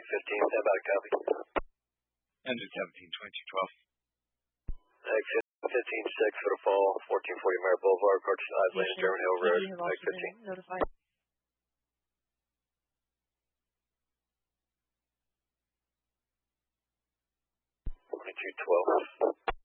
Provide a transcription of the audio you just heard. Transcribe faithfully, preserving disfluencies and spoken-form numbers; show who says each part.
Speaker 1: Mike fifteen, stand by to copy.
Speaker 2: Engine seventeen, twenty-two twelve.
Speaker 1: Mike fifteen six for the fall, fourteen forty Merritt Boulevard, approach five lane, German Hill Road, Mike fifteen.
Speaker 3: Notified.
Speaker 1: twenty-two twelve.